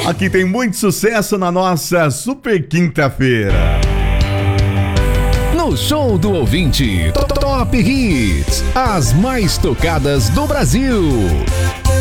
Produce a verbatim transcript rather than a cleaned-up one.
Aqui tem muito sucesso na nossa Super Quinta-feira. No Show do Ouvinte, Top Hits, as mais tocadas do Brasil.